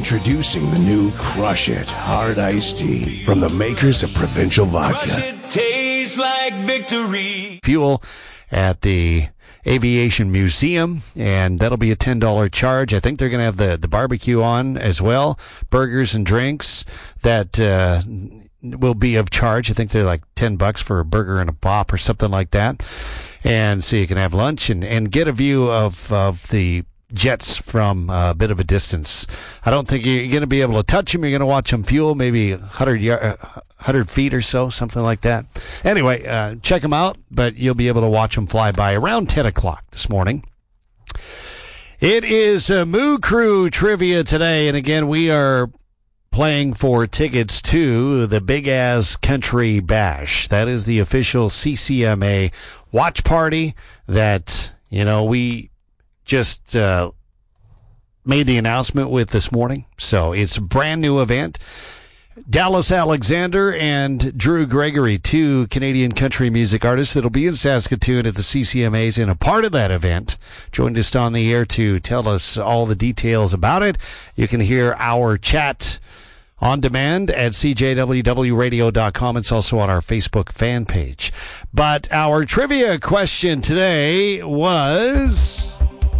Introducing the new Crush It Hard Iced Tea from the makers of Provincial Vodka. Crush It tastes like victory. Fuel at the Aviation Museum, and that'll be a $10 charge. I think they're going to have the barbecue on as well, burgers and drinks that will be of charge. I think they're like $10 for a burger and a pop or something like that. And so you can have lunch and get a view of the jets from a bit of a distance. I don't think you're going to be able to touch them. You're going to watch them fuel, maybe 100 feet or so, something like that. Anyway, check them out, but you'll be able to watch them fly by around 10 o'clock this morning. It is Moo Crew Trivia today, and again, we are playing for tickets to the Big Ass Country Bash. That is the official CCMA watch party that, we just made the announcement with this morning. So it's a brand new event. Dallas Alexander and Drew Gregory, two Canadian country music artists that'll be in Saskatoon at the CCMAs and a part of that event, joined us on the air to tell us all the details about it. You can hear our chat on demand at cjwwradio.com. It's also on our Facebook fan page. But our trivia question today was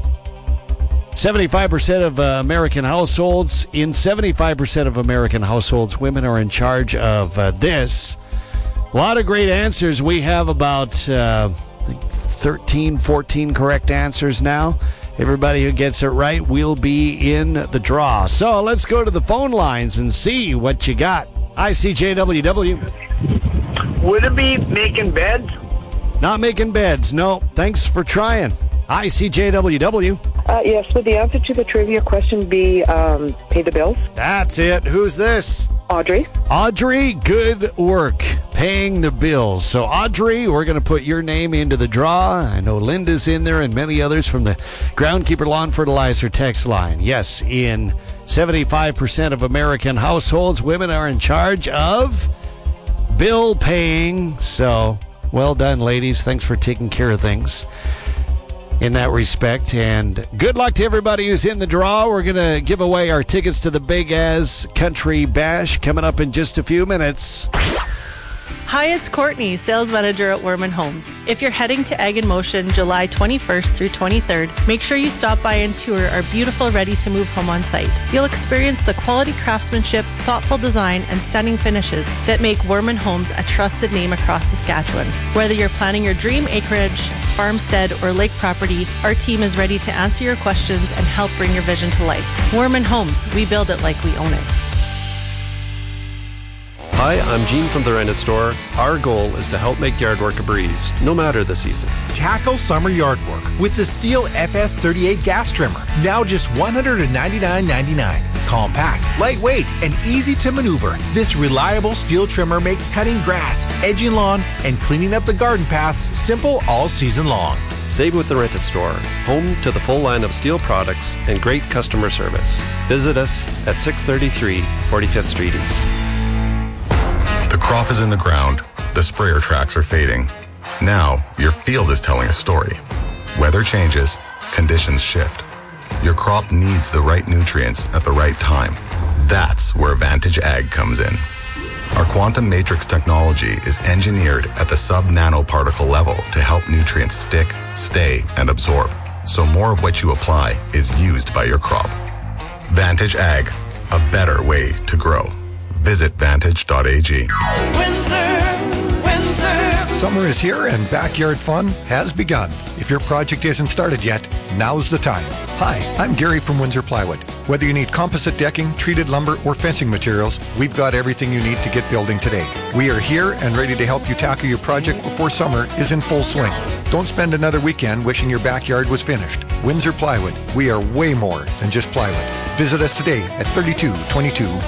75% of American households. In 75% of American households, women are in charge of this. A lot of great answers. We have about 13, 14 correct answers now. Everybody who gets it right will be in the draw. So let's go to the phone lines and see what you got. ICJWW. Would it be making beds? Not making beds. No. Thanks for trying. ICJWW. Yes, would the answer to the trivia question be pay the bills? That's it. Who's this? Audrey. Audrey, good work. Paying the bills. So, Audrey, we're going to put your name into the draw. I know Linda's in there and many others from the Groundkeeper Lawn Fertilizer text line. Yes, in 75% of American households, women are in charge of bill paying. So, well done, ladies. Thanks for taking care of things in that respect, and good luck to everybody who's in the draw. We're going to give away our tickets to the Big Ass Country Bash coming up in just a few minutes. Hi, it's Courtney, sales manager at Werman Homes. If you're heading to Egg in Motion July 21st through 23rd, make sure you stop by and tour our beautiful ready-to-move home on site. You'll experience the quality craftsmanship, thoughtful design, and stunning finishes that make Werman Homes a trusted name across Saskatchewan. Whether you're planning your dream acreage, farmstead, or lake property, our team is ready to answer your questions and help bring your vision to life. Werman Homes, we build it like we own it. Hi, I'm Gene from The Rented Store. Our goal is to help make yard work a breeze, no matter the season. Tackle summer yard work with the STIHL FS38 gas trimmer. Now just $199.99. Compact, lightweight, and easy to maneuver. This reliable STIHL trimmer makes cutting grass, edging lawn, and cleaning up the garden paths simple all season long. Save with The Rented Store, home to the full line of STIHL products and great customer service. Visit us at 633 45th Street East. The crop is in the ground. The sprayer tracks are fading. Now, your field is telling a story. Weather changes, conditions shift. Your crop needs the right nutrients at the right time. That's where Vantage Ag comes in. Our quantum matrix technology is engineered at the sub-nanoparticle level to help nutrients stick, stay, and absorb, so more of what you apply is used by your crop. Vantage Ag, a better way to grow. Visit vantage.ag. Summer is here and backyard fun has begun. If your project isn't started yet, now's the time. Hi, I'm Gary from Windsor Plywood. Whether you need composite decking, treated lumber, or fencing materials, we've got everything you need to get building today. We are here and ready to help you tackle your project before summer is in full swing. Don't spend another weekend wishing your backyard was finished. Windsor Plywood, we are way more than just plywood. Visit us today at 3222